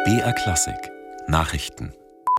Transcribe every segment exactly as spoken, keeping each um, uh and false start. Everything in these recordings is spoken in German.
B R Klassik Nachrichten.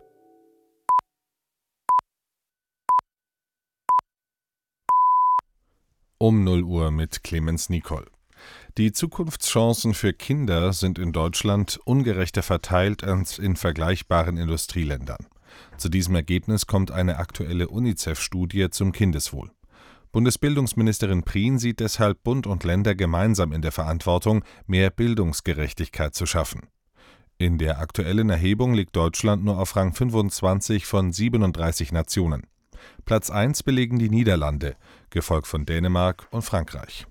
Um null Uhr mit Clemens Nicol. Die Zukunftschancen für Kinder sind in Deutschland ungerechter verteilt als in vergleichbaren Industrieländern. Zu diesem Ergebnis kommt eine aktuelle UNICEF-Studie zum Kindeswohl. Bundesbildungsministerin Prien sieht deshalb Bund und Länder gemeinsam in der Verantwortung, mehr Bildungsgerechtigkeit zu schaffen. In der aktuellen Erhebung liegt Deutschland nur auf Rang fünfundzwanzig von siebenunddreißig Nationen. Platz eins belegen die Niederlande, gefolgt von Dänemark und Frankreich.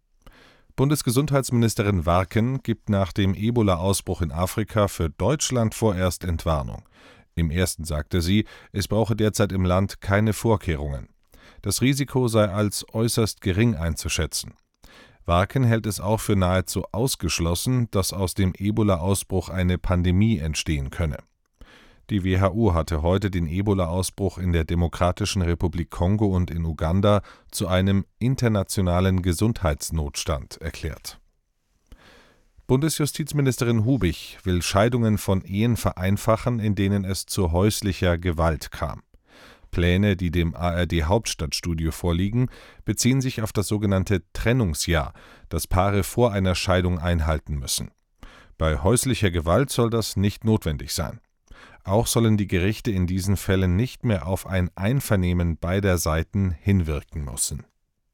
Bundesgesundheitsministerin Warken gibt nach dem Ebola-Ausbruch in Afrika für Deutschland vorerst Entwarnung. Im ersten sagte sie, es brauche derzeit im Land keine Vorkehrungen. Das Risiko sei als äußerst gering einzuschätzen. Warken hält es auch für nahezu ausgeschlossen, dass aus dem Ebola-Ausbruch eine Pandemie entstehen könne. Die W H O hatte heute den Ebola-Ausbruch in der Demokratischen Republik Kongo und in Uganda zu einem internationalen Gesundheitsnotstand erklärt. Bundesjustizministerin Hubich will Scheidungen von Ehen vereinfachen, in denen es zu häuslicher Gewalt kam. Pläne, die dem A R D-Hauptstadtstudio vorliegen, beziehen sich auf das sogenannte Trennungsjahr, das Paare vor einer Scheidung einhalten müssen. Bei häuslicher Gewalt soll das nicht notwendig sein. Auch sollen die Gerichte in diesen Fällen nicht mehr auf ein Einvernehmen beider Seiten hinwirken müssen.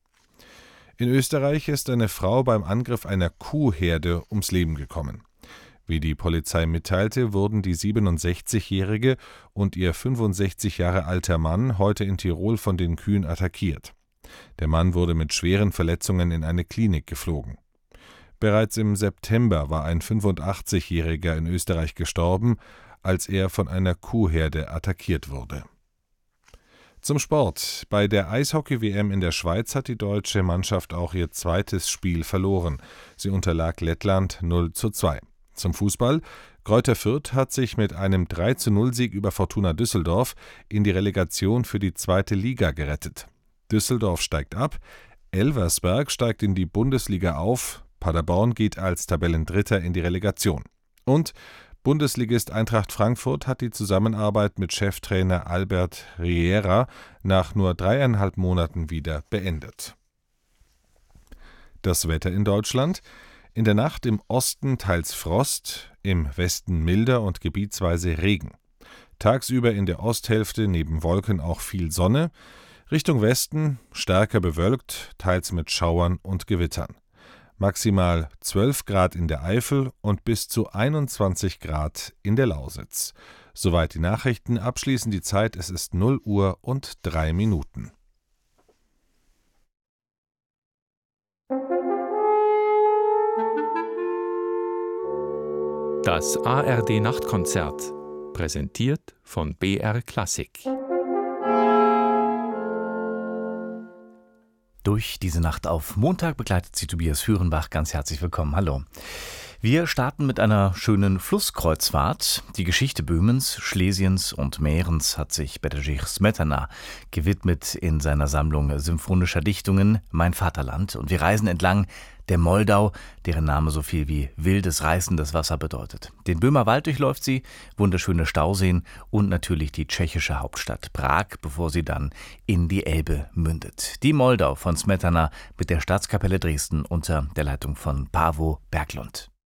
In Österreich ist eine Frau beim Angriff einer Kuhherde ums Leben gekommen. Wie die Polizei mitteilte, wurden die siebenundsechzigjährige und ihr fünfundsechzig Jahre alter Mann heute in Tirol von den Kühen attackiert. Der Mann wurde mit schweren Verletzungen in eine Klinik geflogen. Bereits im September war ein fünfundachtzigjähriger in Österreich gestorben, als er von einer Kuhherde attackiert wurde. Zum Sport. Bei der Eishockey-W M in der Schweiz hat die deutsche Mannschaft auch ihr zweites Spiel verloren. Sie unterlag Lettland null zu zwei. Zum Fußball. Greuther Fürth hat sich mit einem drei zu null Sieg über Fortuna Düsseldorf in die Relegation für die zweite Liga gerettet. Düsseldorf steigt ab, Elversberg steigt in die Bundesliga auf, Paderborn geht als Tabellendritter in die Relegation. Und Bundesligist Eintracht Frankfurt hat die Zusammenarbeit mit Cheftrainer Albert Riera nach nur dreieinhalb Monaten wieder beendet. Das Wetter in Deutschland: In der Nacht im Osten teils Frost, im Westen milder und gebietsweise Regen. Tagsüber in der Osthälfte neben Wolken auch viel Sonne, Richtung Westen stärker bewölkt, teils mit Schauern und Gewittern. Maximal zwölf Grad in der Eifel und bis zu einundzwanzig Grad in der Lausitz. Soweit die Nachrichten, abschließend die Zeit, es ist null Uhr und drei Minuten. Das A R D-Nachtkonzert, präsentiert von B R Klassik. Durch diese Nacht auf Montag begleitet sie Tobias Führenbach. Ganz herzlich willkommen. Hallo. Wir starten mit einer schönen Flusskreuzfahrt. Die Geschichte Böhmens, Schlesiens und Mährens hat sich Bedřich Smetana gewidmet in seiner Sammlung symphonischer Dichtungen Mein Vaterland. Und wir reisen entlang der Moldau, deren Name so viel wie wildes, reißendes Wasser bedeutet. Den Böhmerwald durchläuft sie, wunderschöne Stauseen und natürlich die tschechische Hauptstadt Prag, bevor sie dann in die Elbe mündet. Die Moldau von Smetana mit der Staatskapelle Dresden unter der Leitung von Paavo Berglund.